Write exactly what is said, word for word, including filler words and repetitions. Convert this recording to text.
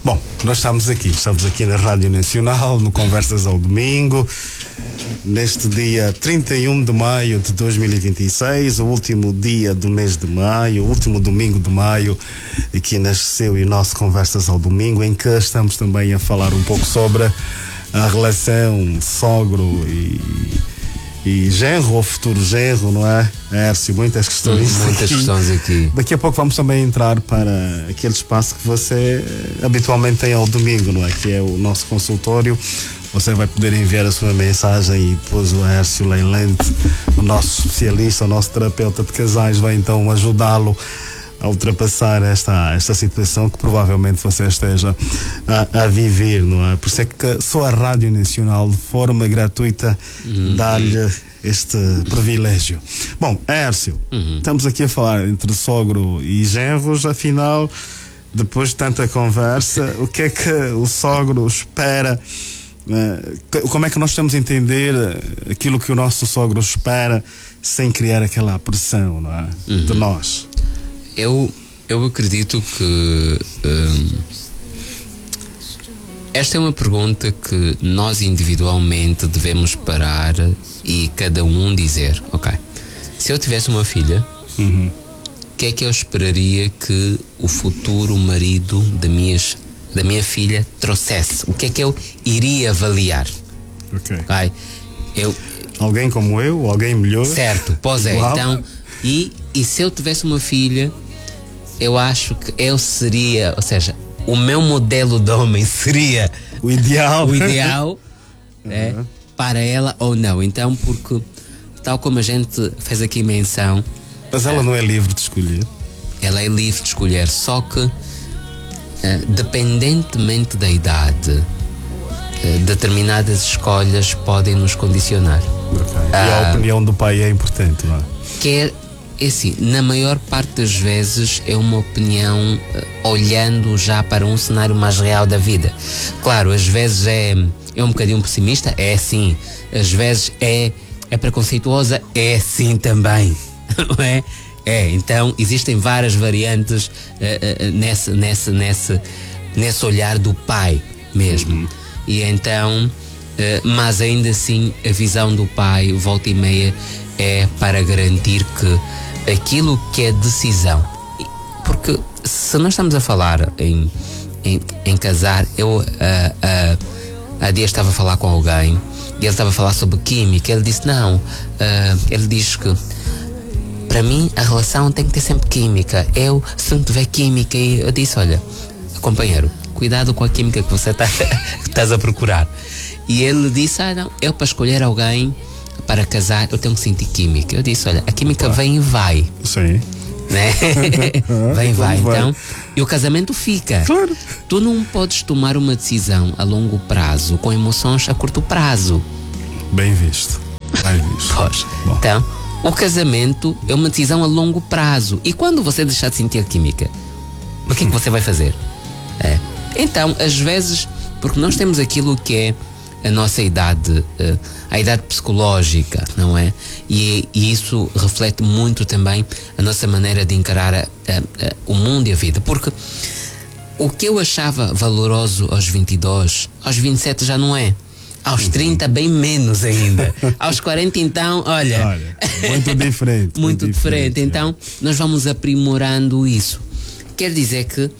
Bom, nós estamos aqui, estamos aqui na Rádio Nacional, no Conversas ao Domingo, neste dia trinta e um de maio de dois mil e vinte e seis, o último dia do mês de maio, o último domingo de maio, aqui nasceu o nosso Conversas ao Domingo, em que estamos também a falar um pouco sobre a relação sogro e, e genro, ou futuro genro, não é? Hércio, muitas questões. Muitas aqui. questões aqui. Daqui a pouco vamos também entrar para aquele espaço que você habitualmente tem ao domingo, não é? Que é o nosso consultório. Você vai poder enviar a sua mensagem e depois o Hércio Leilente, o nosso especialista, o nosso terapeuta de casais, vai então ajudá-lo a ultrapassar esta, esta situação que provavelmente você esteja a, a viver, não é? Por isso é que só a Rádio Nacional, de forma gratuita, uhum. dá-lhe este privilégio. Bom, Hércio, uhum. estamos aqui a falar entre sogro e genros, afinal, depois de tanta conversa, o que é que o sogro espera? Uh, como é que nós estamos a entender aquilo que o nosso sogro espera sem criar aquela pressão, não é? Uhum. de nós? Eu, eu acredito que hum, esta é uma pergunta que nós individualmente devemos parar e cada um dizer, ok, se eu tivesse uma filha, o uhum. que é que eu esperaria que o futuro marido da, minhas, da minha filha trouxesse? O que é que eu iria avaliar? Ok. okay? Eu, alguém como eu? Alguém melhor? Certo, pois é. Uau. Então, e, e se eu tivesse uma filha, eu acho que eu seria, ou seja, o meu modelo de homem seria o ideal, o ideal né, uhum. para ela ou não. Então, porque tal como a gente fez aqui menção, mas ela uh, não é livre de escolher. Ela é livre de escolher, só que uh, dependentemente da idade, uh, determinadas escolhas podem nos condicionar. Okay. Uh, e a opinião do pai é importante, não é? Quer É assim, na maior parte das vezes é uma opinião uh, olhando já para um cenário mais real da vida. Claro, às vezes é, é um bocadinho pessimista, é sim. Às vezes é, é preconceituosa, é sim também. Não é? É, então existem várias variantes uh, uh, nesse, nesse, nesse, nesse olhar do pai mesmo. Uhum. E então, uh, mas ainda assim a visão do pai, volta e meia, é para garantir que aquilo que é decisão, porque se nós estamos a falar em, em, em casar, eu uh, uh, há dias estava a falar com alguém e ele estava a falar sobre química. Ele disse não, uh, ele diz que para mim a relação tem que ter sempre química. Eu, se não tiver química, eu disse, olha, companheiro, cuidado com a química que você tá, que estás a procurar. E ele disse, ah não, eu para escolher alguém para casar, eu tenho que sentir química. Eu disse, olha, a química vem e vai. Sim. Né? Vem e vai. Então, e o casamento fica. Claro. Tu não podes tomar uma decisão a longo prazo com emoções a curto prazo. Bem visto. Bem visto. Pois. Então, o casamento é uma decisão a longo prazo. E quando você deixar de sentir a química, o que é que você vai fazer? É. Então, às vezes, porque nós temos aquilo que é a nossa idade, a idade psicológica, não é? E, e isso reflete muito também a nossa maneira de encarar a, a, a, o mundo e a vida. Porque o que eu achava valoroso aos vinte e dois, aos vinte e sete já não é. Aos trinta, bem menos ainda. Aos quarenta, então, olha. olha muito diferente. muito, muito diferente. diferente. Então, nós vamos aprimorando isso. Quer dizer que